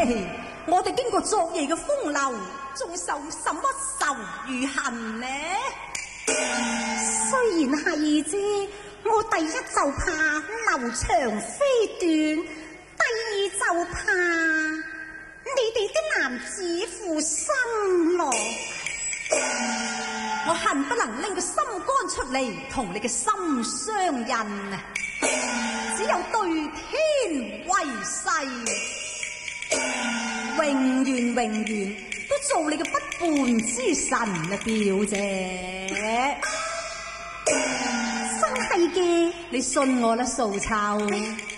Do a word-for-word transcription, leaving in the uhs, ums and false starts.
嘿，我哋經過昨夜嘅風流，仲受什麼仇與恨呢？ 雖然係啫，我第一就怕流長飛短，第二就怕你哋啲男子負心咯。 我恨不能拎個心肝出嚟同你嘅心相印啊！只有對天為誓，永遠永遠都做你嘅不伴之神啊，表姐。 真係嘅， 你信我啦，素秋。